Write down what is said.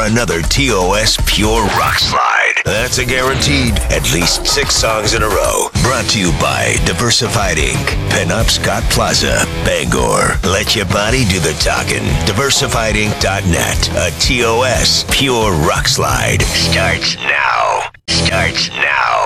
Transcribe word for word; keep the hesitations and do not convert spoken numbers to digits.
another T O S Pure Rock Slide. That's a guaranteed at least six songs in a row. Brought to you by Diversified Incorporated. Penobscot Plaza, Bangor. Let your body do the talking. diversified inc dot net. A T O S Pure Rock Slide starts now. Starts now.